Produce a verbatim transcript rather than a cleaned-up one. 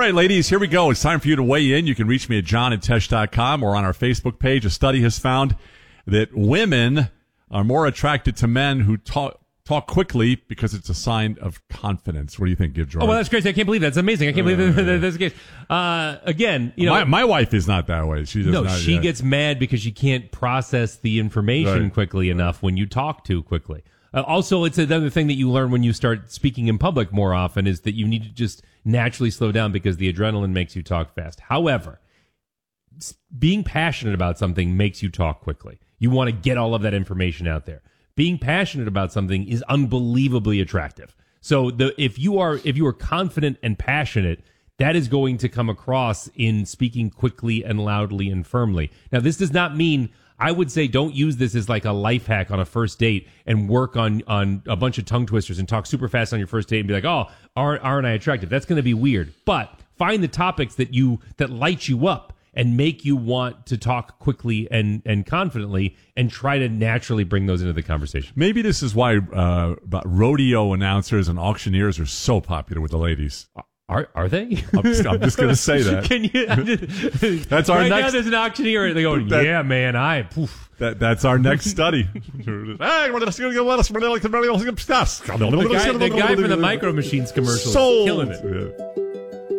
right, ladies, here we go. It's time for you to weigh in. You can reach me at john at tesh dot com or on our Facebook page. A study has found that women are more attracted to men who talk talk quickly because it's a sign of confidence. What do you think, Give George? Oh, well, that's crazy. I can't believe that. That's amazing. I can't Uh, believe that that's the case. Uh, again, you know. my, my wife is not that way. She does no, not, she yeah. gets mad because she can't process the information Right. quickly enough when you talk too quickly. Uh, also, it's another thing that you learn when you start speaking in public more often is that you need to just naturally slow down because the adrenaline makes you talk fast. However, s- being passionate about something makes you talk quickly. You want to get all of that information out there. Being passionate about something is unbelievably attractive. So the if you are if you are confident and passionate, that is going to come across in speaking quickly and loudly and firmly. Now, this does not mean, I would say don't use this as like a life hack on a first date and work on, on a bunch of tongue twisters and talk super fast on your first date and be like, oh, aren't, aren't I attractive? That's going to be weird. But find the topics that you that light you up and make you want to talk quickly and, and confidently and try to naturally bring those into the conversation. Maybe this is why uh, about rodeo announcers and auctioneers are so popular with the ladies. Are are they? I'm just, I'm just going to say that. Can you? I'm just, That's our right next- now, there's an auctioneer. They go, That- yeah, man, I. Poof. That, that's our next study. The guy, the guy from the Micro Machines commercial, Sold. killing it.